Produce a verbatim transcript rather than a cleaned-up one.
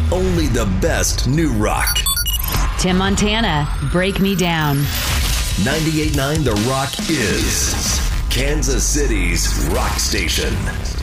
Only the best new rock. Tim Montana, Break Me Down. ninety-eight point nine The Rock is Kansas City's rock station.